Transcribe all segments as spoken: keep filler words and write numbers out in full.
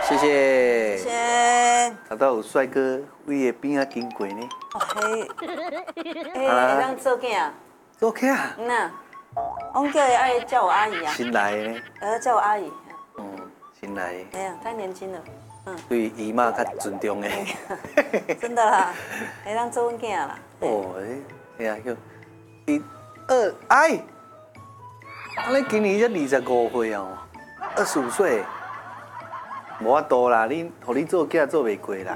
谢谢。 谢谢。 看到有帅哥位的边啊经过呢。 哦，嘿，嘿，会当做囝啊？ 做客啊？ 嗯呐，我叫伊爱叫我阿姨啊。 新来的呢？ 呃，叫我阿姨。 嗯，新来的。 哎呀，太年轻了。嗯。 对姨妈较尊重的。 真的啦，会当做阮囝啦。 哦，哎呀，叫一、二，哎，你今年才二十五岁哦，二十五岁，无法度啦，你，互你做囝做袂过啦。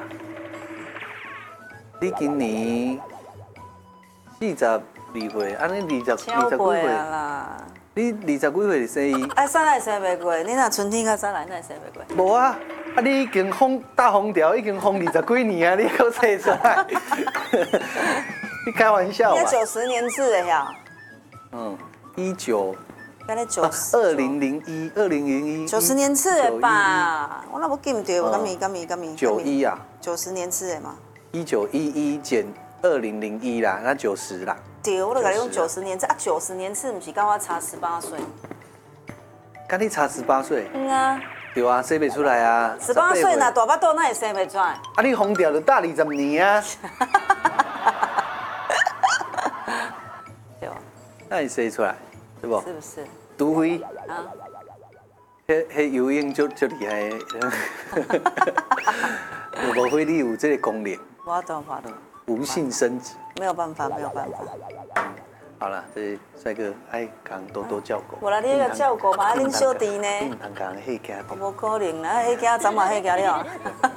你今年四十二岁，安尼二十二十几岁啦。 你二十几岁就生伊？ 啊，啥来生袂过？你若春天较早来，哪会生袂过？ 无啊，啊你已经封大封条，已经封二十几年啊，你搁生出来？你开玩笑吧？ 你九十年制的呀？ 嗯，一九。 刚才九二零零一，二零零一， 九十年次的吧？我那不记唔对，我敢咪敢咪敢咪。 九一啊， 九十年次的嘛。 一九一一减二零零一啦，那九十啦。 对，我就甲你讲九十年次啊，九十年次不是跟我差十八岁？ 跟你差十八岁？ 嗯啊。 对啊，生不出来啊。 十八岁那大巴肚那会生不出来？ 啊，你封掉就大二十年啊。 对吧？ 那你生出来？是不？ 是不是？ 除非啊， 迄迄游泳就就厉害的，无非你有这个功能。 我懂我懂。 无性生殖。 没有办法，没有办法。 好了，这帅哥爱讲多多照顾。 我来你个照顾嘛，恁小弟呢？ 你唔通讲迄家。 无可能啦，迄家早嘛迄家了。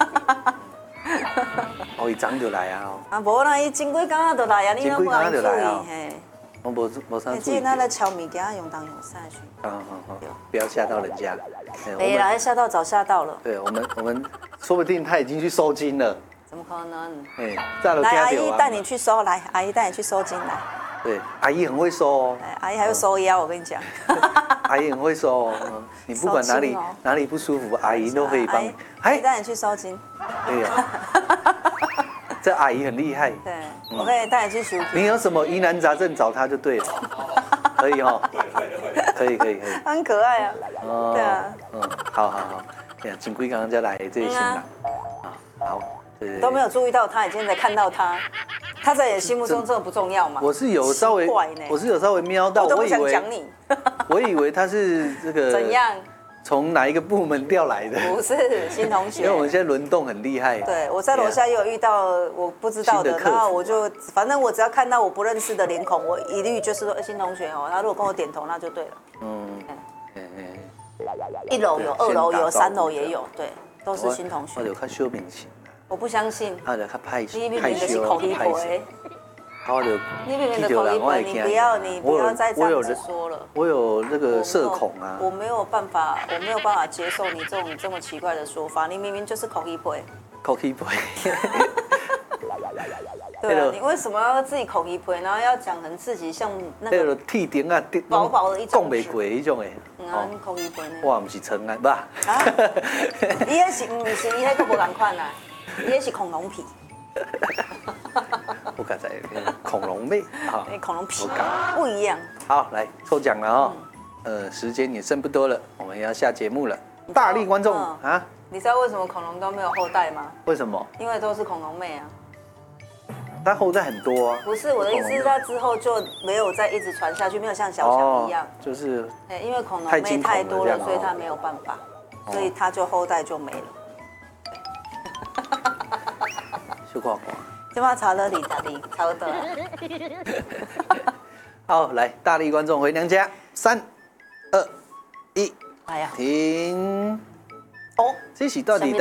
哦，伊早就来啊！ 啊，无啦，伊前几工仔就来啊，你拢无人注意嘿。 我无无啥注意。 即他在敲物件用当用下去。 好好好，不要吓到人家。 没啦，吓到早吓到了。 对我们，我们说不定他已经去收金了。 怎么可能？ 哎，来， 阿姨带你去收，来，阿姨带你去收金来。 对，阿姨很会收哦。 阿姨还会收腰，我跟你讲。 阿姨很会收哦，你不管哪里哪里不舒服，阿姨都可以帮你。 阿姨带你去收金。 对呀。这阿姨很厉害。 对，我可以带你去收。 你有什么疑难杂症找她就对了。可以哦。可以可以可以。 很可爱啊。 哦。对啊。嗯，好好好。哎呀，锦龟刚刚才来这些新郎。啊，好。 都没有注意到他，已经在看到他。他在你心目中真的不重要吗？ 我是有稍微，我是有稍微瞄到， 我都不想讲你。 我以为他是这个怎样？ 从哪一个部门调来的？ 不是新同学， 因为我们现在轮动很厉害。 对，我在楼下也有遇到我不知道的，然后我就反正我只要看到我不认识的脸孔，我一律就是说新同学哦，他如果跟我点头那就对了。嗯嗯嗯。一楼有，二楼有，三楼也有，对，都是新同学。 我有看秀明星。 我不相信。 啊，就较害羞， 你明明就是口一回。 我就你明明的口一回，你不要，你不要再这样子说了。 我有那个社恐啊。 我没有办法，我没有办法接受你这种这么奇怪的说法。你明明就是口一回。 口一回。 对啊，你为什么要自己口一回，然后要讲成自己像那个铁钉啊， 薄薄的一种。 讲袂过迄种诶。 嗯，你口一回呢？ 我唔是尘埃，不。啊？ 伊迄是唔是？伊迄个无同款啦。也是恐龙皮， 我刚才恐龙妹啊， 恐龙皮不一样。 好，来抽奖了哦，呃，时间也剩不多了，我们要下节目了。大力观众啊， 你知道为什么恐龙都没有后代吗？ 为什么？ 因为都是恐龙妹啊。 它后代很多啊。 不是我的意思，是它之后就没有再一直传下去，没有像小强一样， 就是因为恐龙妹太多了，所以它没有办法，所以它就后代就没了。 小看看， 今晚查了你大力，差不多。 好，来，大力观众回娘家，三、二、一， 来呀， 停。 哦， 这是到底？